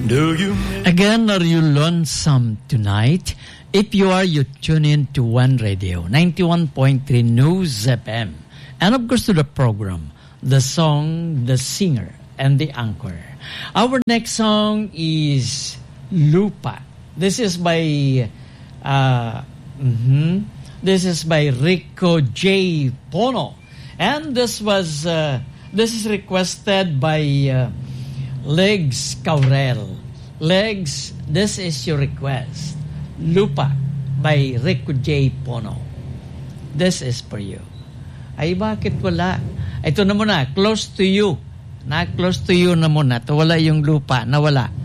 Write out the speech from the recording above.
Do you Again, are you lonesome tonight? If you are, you tune in to One Radio, 91.3 News FM. And of course to the program, the song, the singer, and the anchor. Our next song is Lupa. This is by Rico J. Pono. And this is requested by Legs Caurel. Legs, this is your request. Lupa by Rico J. Pono. This is for you. Ay, bakit wala? Ito na muna, Close to You. Na Close to You na muna. Ito wala yung lupa, nawala.